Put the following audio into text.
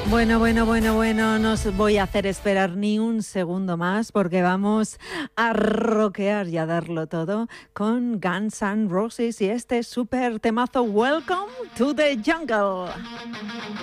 Bueno, no os voy a hacer esperar ni un segundo más porque vamos a rockear y a darlo todo con Guns N' Roses y este súper temazo Welcome to the Jungle.